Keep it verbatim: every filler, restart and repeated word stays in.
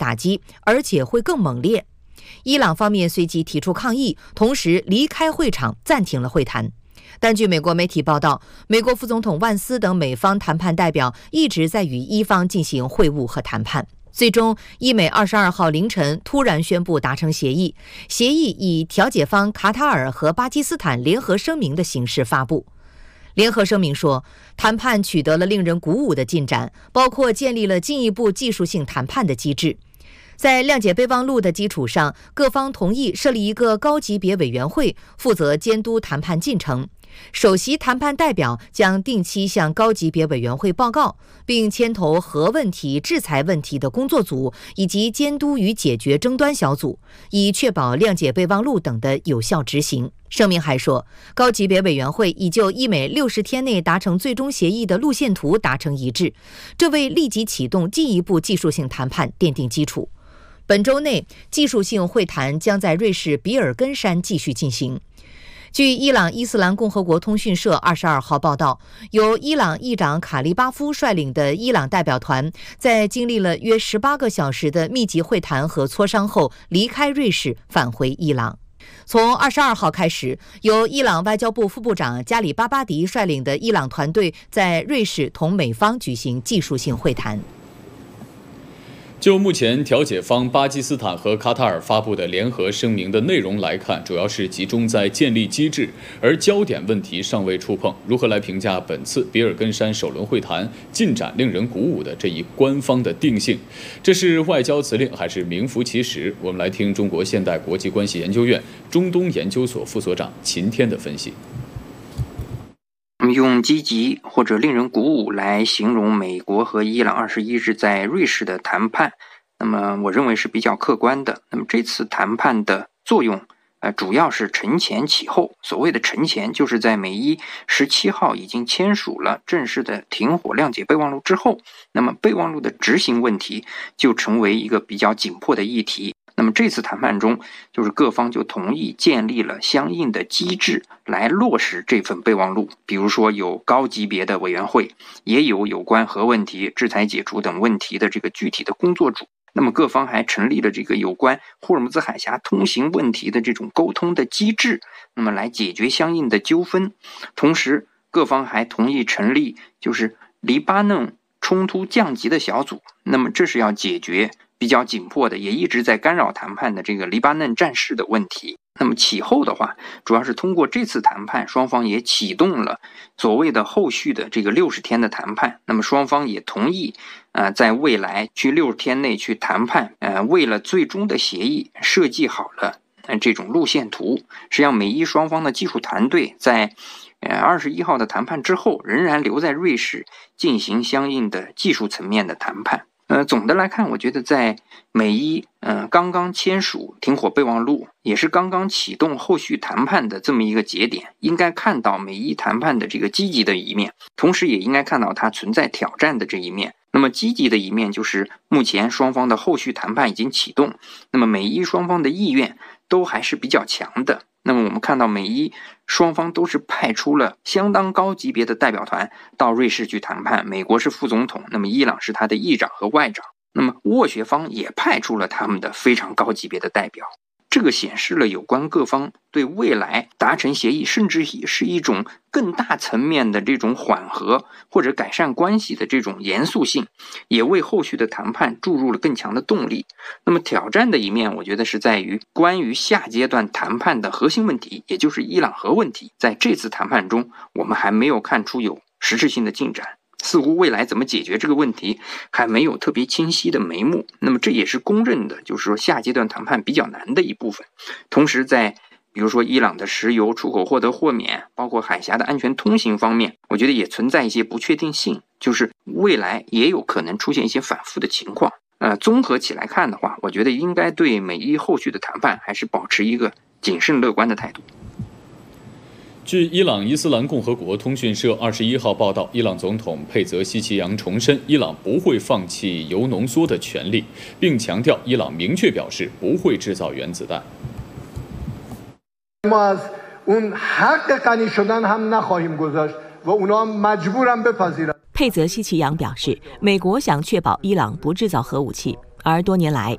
打击，而且会更猛烈。伊朗方面随即提出抗议，同时离开会场，暂停了会谈。但据美国媒体报道，美国副总统万斯等美方谈判代表一直在与伊方进行会晤和谈判。最终，伊美二十二号凌晨突然宣布达成协议，协议以调解方卡塔尔和巴基斯坦联合声明的形式发布。联合声明说，谈判取得了令人鼓舞的进展，包括建立了进一步技术性谈判的机制。在谅解备忘录的基础上，各方同意设立一个高级别委员会，负责监督谈判进程。首席谈判代表将定期向高级别委员会报告，并牵头核问题、制裁问题的工作组以及监督与解决争端小组，以确保谅解备忘录等的有效执行。声明还说，高级别委员会已就伊美六十天内达成最终协议的路线图达成一致，这为立即启动进一步技术性谈判奠定基础。本周内，技术性会谈将在瑞士比尔根山继续进行。据伊朗伊斯兰共和国通讯社二十二号报道，由伊朗议长卡利巴夫率领的伊朗代表团在经历了约十八个小时的密集会谈和磋商后，离开瑞士返回伊朗。从二十二号开始，由伊朗外交部副部长加里巴巴迪率领的伊朗团队在瑞士同美方举行技术性会谈。 就目前调解方巴基斯坦和卡塔尔发布的联合声明的内容来看，主要是集中在建立机制，而焦点问题尚未触碰。如何来评价本次比尔根山首轮会谈进展令人鼓舞的这一官方的定性？这是外交辞令还是名副其实？我们来听中国现代国际关系研究院中东研究所副所长秦天的分析。 用积极或者令人鼓舞来形容美国和伊朗二十一日在瑞士的谈判，那么我认为是比较客观的。那么这次谈判的作用呃，主要是承前启后。所谓的承前，就是在美伊十七号已经签署了正式的停火谅解备忘录之后，那么备忘录的执行问题就成为一个比较紧迫的议题。那么这次谈判中，就是各方就同意建立了相应的机制来落实这份备忘录，比如说有高级别的委员会，也有有关核问题、制裁解除等问题的这个具体的工作组。那么各方还成立了这个有关霍尔木兹海峡通行问题的这种沟通的机制，那么来解决相应的纠纷。同时，各方还同意成立就是黎巴嫩冲突降级的小组，那么这是要解决比较紧迫的，也一直在干扰谈判的这个黎巴嫩战事的问题。那么其后的话，主要是通过这次谈判，双方也启动了所谓的后续的这个六十天的谈判。那么双方也同意，呃，在未来去六十天内去谈判，呃，为了最终的协议设计好了呃这种路线图。实际上，美伊双方的技术团队在呃二十一号的谈判之后，仍然留在瑞士进行相应的技术层面的谈判。呃，总的来看，我觉得在美伊呃刚刚签署停火备忘录，也是刚刚启动后续谈判的这么一个节点，应该看到美伊谈判的这个积极的一面，同时也应该看到它存在挑战的这一面。那么积极的一面就是目前双方的后续谈判已经启动，那么美伊双方的意愿都还是比较强的。那么我们看到美伊双方都是派出了相当高级别的代表团到瑞士去谈判，美国是副总统，那么伊朗是他的议长和外长，那么斡旋方也派出了他们的非常高级别的代表。这个显示了有关各方对未来达成协议，甚至也是一种更大层面的这种缓和或者改善关系的这种严肃性，也为后续的谈判注入了更强的动力。那么挑战的一面，我觉得是在于关于下阶段谈判的核心问题，也就是伊朗核问题，在这次谈判中，我们还没有看出有实质性的进展。似乎未来怎么解决这个问题还没有特别清晰的眉目，那么这也是公认的，就是说下阶段谈判比较难的一部分。同时在比如说伊朗的石油出口获得豁免，包括海峡的安全通行方面，我觉得也存在一些不确定性，就是未来也有可能出现一些反复的情况。呃，综合起来看的话，我觉得应该对美伊后续的谈判还是保持一个谨慎乐观的态度。 据伊朗伊斯兰共和国通讯社二十一号报道，伊朗总统佩泽西奇扬重申，伊朗不会放弃铀浓缩的权利，并强调伊朗明确表示不会制造原子弹。 佩泽西奇扬表示，美国想确保伊朗不制造核武器，而多年来